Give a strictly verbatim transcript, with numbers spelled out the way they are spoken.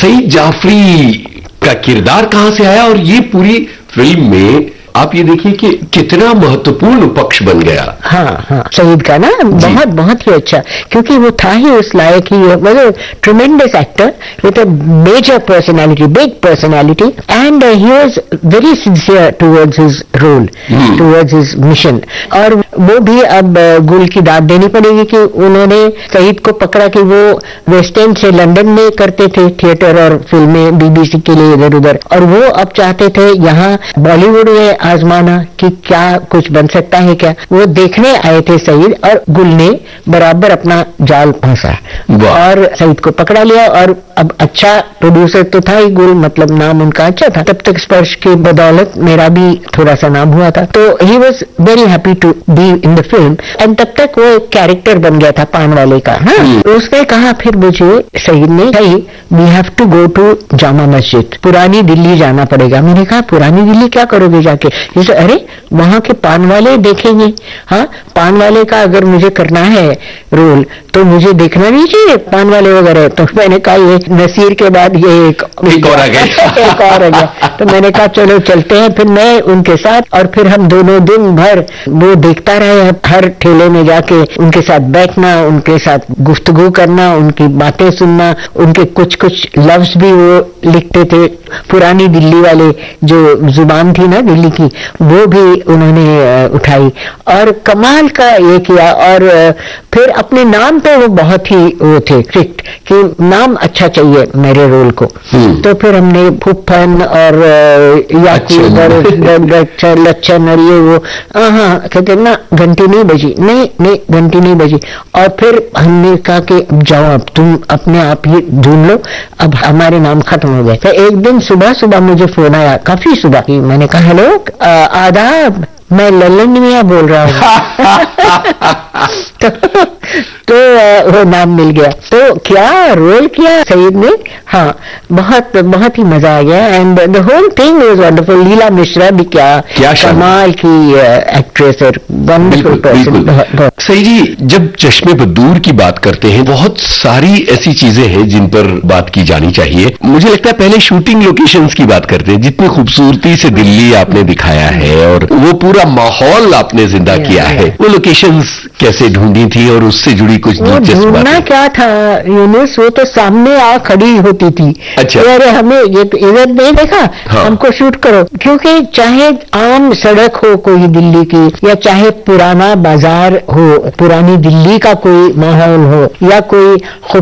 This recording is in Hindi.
सईद जाफरी का किरदार कहां से आया और ये पूरी फिल्म में आप ये देखिए कि कितना महत्वपूर्ण पक्ष बन गया। हाँ हाँ, सईद का ना बहुत बहुत ही अच्छा, क्योंकि वो था ही उस लायक ही, मतलब tremendous actor with a major personality, big personality, and he was very sincere towards his role, towards his mission. और वो भी अब गुल की दाद देनी पड़ेगी कि उन्होंने सईद को पकड़ा कि वो वेस्ट एंड से लंदन में करते थे थिएटर और फिल्में बीबीसी के लिए इधर उधर, और वो अब चाहते थे यहाँ बॉलीवुड में आजमाना कि क्या कुछ बन सकता है क्या। वो देखने आए थे सईद, और गुल ने बराबर अपना जाल फंसा और सईद को पकड़ा लिया। और अब अच्छा प्रोड्यूसर तो था ही गुल, मतलब नाम उनका अच्छा था, तब तक स्पर्श की बदौलत मेरा भी थोड़ा सा नाम हुआ था, तो he was very happy to be in the film. And तब तक वो एक कैरेक्टर बन गया था पान वाले का। हाँ, तो उसने कहा फिर मुझे, सईद ने, भाई we have to go to Jama Masjid, पुरानी दिल्ली जाना पड़ेगा। मैंने कहा पुरानी दिल्ली क्या करोगे जाके? जैसे अरे वहां के पान वाले देखेंगे। हाँ, पान वाले का अगर मुझे करना है रोल तो मुझे देखना नहीं चाहिए पान वाले वगैरह। तो मैंने कहा ये नसीर के बाद ये एक, एक और आ गया एक और आ गया। तो मैंने कहा चलो चलते हैं। फिर मैं उनके साथ, और फिर हम दोनों दिन भर वो देखता रहे, हर ठेले में जाके उनके साथ बैठना, उनके साथ गुफ्तगू करना, उनकी बातें सुनना, उनके कुछ कुछ लफ्ज भी वो लिखते थे, पुरानी दिल्ली वाले जो जुबान थी ना दिल्ली की, वो भी उन्होंने उठाई और कमाल का ये किया। और फिर अपने नाम पे वो बहुत ही वो थे स्ट्रिक्ट कि नाम अच्छा चाहिए मेरे रोल को। तो फिर हमने फुफन और याकूब और लच्छन और ये वो, हाँ कहते ना घंटी नहीं बजी, नहीं नहीं घंटी नहीं बजी। और फिर हमने कहा कि अब जाओ, अब तुम अपने आप ही ढूंढ लो, अब हमारे नाम खत्म हो गए। तो एक दिन सुबह सुबह मुझे फोन आया, काफी सुबह, मैंने कहा हेलो आदाब, मैं लल्लन मियां बोल रहा हूँ। तो, तो वो नाम मिल गया। तो क्या रोल किया सईद ने, हाँ बहुत बहुत ही मजा आ गया। And the whole thing was wonderful. लीला मिश्रा भी क्या, क्या कमाल की एक्ट्रेस और वंडरफुल पर्सन। सही जी, जब चश्मे बदूर की बात करते हैं, बहुत सारी ऐसी चीजें हैं जिन पर बात की जानी चाहिए। मुझे लगता है पहले शूटिंग लोकेशंस की बात करते हैं, जितनी खूबसूरती से दिल्ली आपने दिखाया है और वो पूरा माहौल आपने जिंदा किया है, वो लोकेशंस कैसे ढूंढी थी और उससे जुड़ी कुछ दिलचस्प बातें? ढूंढना क्या था यूनुस, वो तो सामने आ खड़ी होती थी। अच्छा, अरे हमें ये तो इधर नहीं देखा, हाँ। हमको शूट करो। क्योंकि चाहे आम सड़क हो कोई दिल्ली की, या चाहे पुराना बाजार हो, पुरानी दिल्ली का कोई माहौल हो, या कोई